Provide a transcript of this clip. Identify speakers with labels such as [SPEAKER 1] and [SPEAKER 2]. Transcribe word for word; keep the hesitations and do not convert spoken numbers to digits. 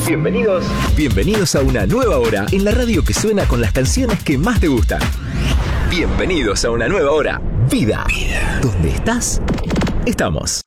[SPEAKER 1] Bienvenidos. Bienvenidos a una nueva hora en la radio que suena con las canciones que más te gustan. Bienvenidos a una nueva hora. Vida. Vida. ¿Dónde estás? Estamos.